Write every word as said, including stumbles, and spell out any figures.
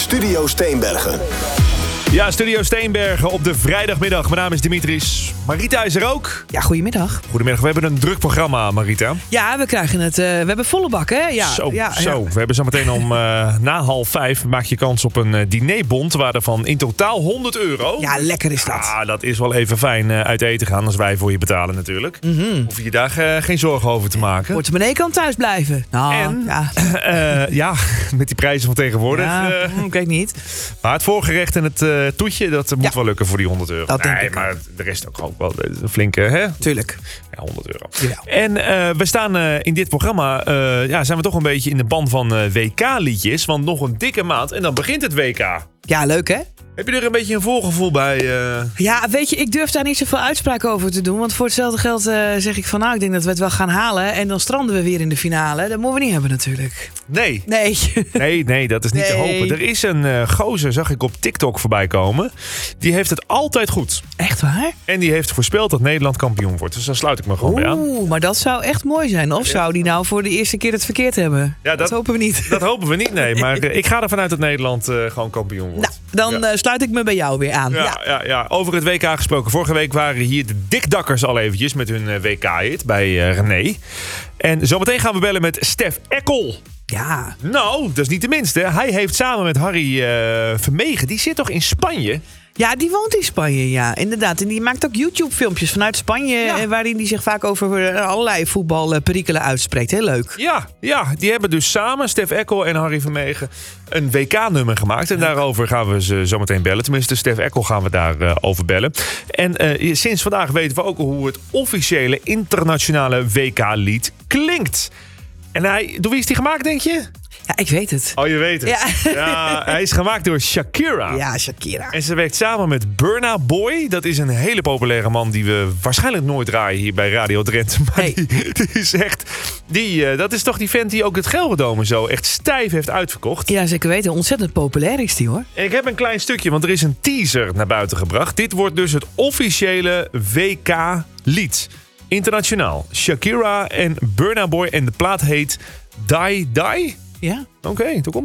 Studio Steenbergen. Ja, Studio Steenbergen op de vrijdagmiddag. Mijn naam is Dimitris. Marita is er ook. Ja, goedemiddag. Goedemiddag. We hebben een druk programma, Marita. Ja, we krijgen het. Uh, we hebben volle bak, hè? Ja, zo, ja, zo. Ja. We hebben zo meteen om uh, na half vijf maak je kans op een uh, dinerbond. Waarvan in totaal honderd euro. Ja, lekker is dat. Ja, dat is wel even fijn uh, uit eten gaan als wij voor je betalen natuurlijk. Mm-hmm. Hoef je je daar uh, geen zorgen over te maken. Portemonnee kan thuis blijven. Nou, en, ja. Uh, ja, met die prijzen van tegenwoordig. Ja, Uh, ik weet niet. Maar het voorgerecht en het uh, toetje, dat moet ja. wel lukken voor die honderd euro. Dat nee, denk ik maar de rest ook, ook wel een flinke, hè? Tuurlijk. Ja, honderd euro. Ja. En uh, we staan uh, in dit programma, uh, ja, zijn we toch een beetje in de ban van uh, W K-liedjes. Want nog een dikke maand en dan begint het W K. Ja, leuk hè? Heb je er een beetje een voorgevoel bij? Uh... Ja, weet je, ik durf daar niet zoveel uitspraken over te doen. Want voor hetzelfde geld uh, zeg ik van nou, ik denk dat we het wel gaan halen. En dan stranden we weer in de finale. Dat moeten we niet hebben natuurlijk. Nee. Nee. Nee, nee, dat is niet nee. te hopen. Er is een uh, gozer, zag ik op TikTok voorbij komen. Die heeft het altijd goed. Echt waar? En die heeft voorspeld dat Nederland kampioen wordt. Dus daar sluit ik me gewoon bij aan. Oeh, maar dat zou echt mooi zijn. Of zou die nou voor de eerste keer het verkeerd hebben? Ja, dat, dat hopen we niet. Dat hopen we niet, nee. Maar uh, ik ga ervan uit dat Nederland uh, gewoon kampioen wordt. Nou, dan ja. uh, sluit ik me bij jou weer aan. Ja, ja. Ja, ja. Over het W K gesproken. Vorige week waren hier de dikdakkers al eventjes met hun uh, W K-hit bij uh, René. En zometeen gaan we bellen met Stef Eckel. Ja. Nou, dat is niet de minste. Hij heeft samen met Harry uh, Vermegen, die zit toch in Spanje? Ja, die woont in Spanje, ja, inderdaad. En die maakt ook YouTube-filmpjes vanuit Spanje, ja. waarin die zich vaak over allerlei voetbalperikelen uitspreekt. Heel leuk. Ja, ja, die hebben dus samen, Stef Eckel en Harry Vermegen, een W K-nummer gemaakt. En daarover gaan we ze zo meteen bellen. Tenminste, Stef Eckel gaan we daarover uh, over bellen. En uh, sinds vandaag weten we ook hoe het officiële internationale W K-lied klinkt. En hij, door wie is die gemaakt, denk je? Ja, ik weet het. Oh, je weet het. Ja. Ja, hij is gemaakt door Shakira. Ja, Shakira. En ze werkt samen met Burna Boy. Dat is een hele populaire man die we waarschijnlijk nooit draaien hier bij Radio Drenthe. Maar hey. die, die is echt... Die, uh, dat is toch die vent die ook het Gelredome zo echt stijf heeft uitverkocht. Ja, zeker weten. Ontzettend populair is die, hoor. En ik heb een klein stukje, want er is een teaser naar buiten gebracht. Dit wordt dus het officiële W K-lied. Internationaal. Shakira en Burna Boy. En de plaat heet Die Die. Ja. Oké, okay, toen komt